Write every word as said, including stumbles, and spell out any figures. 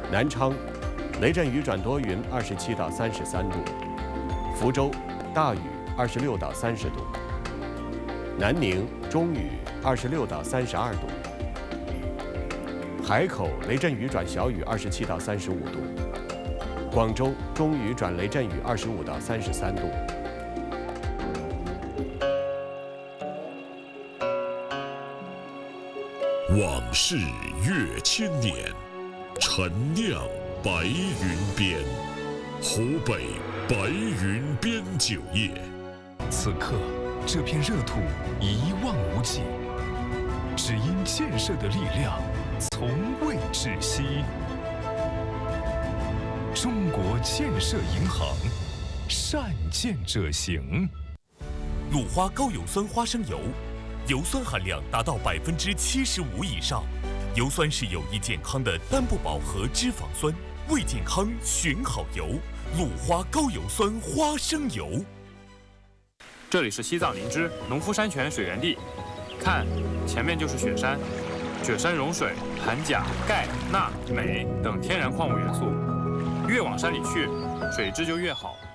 南昌，雷阵雨转多云，二十七到三十三度；福州，大雨，二十六到三十度；南宁，中雨，二十六到三十二度；海口，雷阵雨转小雨，二十七到三十五度；广州，中雨转雷阵雨，二十五到三十三度。 往事越千年，陈酿白云边，湖北白云边酒业。 此刻，这片热土一望无际，只因建设的力量从未止息。中国建设银行，善建者行。 鲁花高油酸花生油，油酸含量达到百分之七十五以上。油酸是有益健康的单不饱和脂肪酸，为健康选好油。鲁花高油酸花生油。 这里是西藏林芝农夫山泉水源地，看，前面就是雪山。雪山融水含钾、钙、钠、镁等天然矿物元素，越往山里去，水质就越好。